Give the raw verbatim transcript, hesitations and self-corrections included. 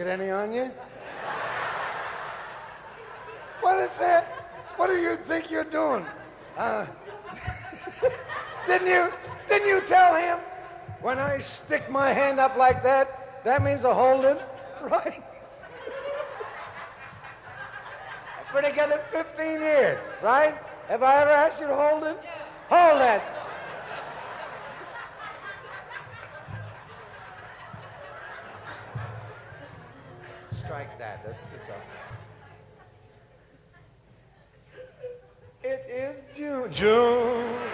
get any on you? What is that? What do you think you're doing? Uh, didn't you, didn't you tell him when I stick my hand up like that, that means a hold him, right? I've been together fifteen years, right? Have I ever asked you to hold him? Hold that. Strike that. That's, that's all. It is June. June.